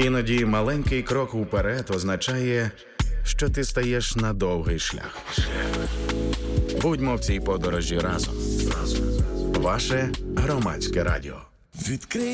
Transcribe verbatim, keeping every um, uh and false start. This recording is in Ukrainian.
Іноді маленький крок уперед означає, що ти стаєш на довгий шлях. Будьмо в цій подорожі разом. Ваше Громадське радіо. Відкрий